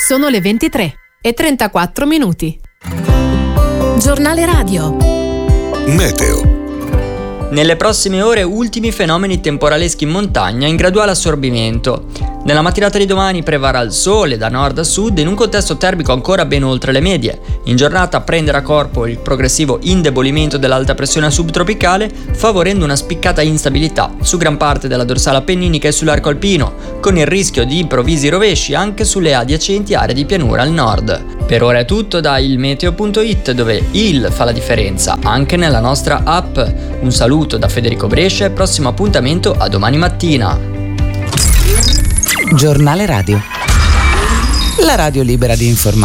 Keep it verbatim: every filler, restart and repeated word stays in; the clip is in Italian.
Sono le ventitré e trentaquattro minuti. Giornale radio. Meteo. Nelle prossime ore ultimi fenomeni temporaleschi in montagna in graduale assorbimento. Nella mattinata di domani prevarrà il sole da nord a sud in un contesto termico ancora ben oltre le medie. In giornata prenderà corpo il progressivo indebolimento dell'alta pressione subtropicale, favorendo una spiccata instabilità su gran parte della dorsale appenninica e sull'arco alpino, con il rischio di improvvisi rovesci anche sulle adiacenti aree di pianura al nord. Per ora è tutto da ilmeteo punto it, dove il fa la differenza anche nella nostra app. Un saluto da Federico Brescia e prossimo appuntamento a domani mattina. Giornale radio. La radio libera di informare.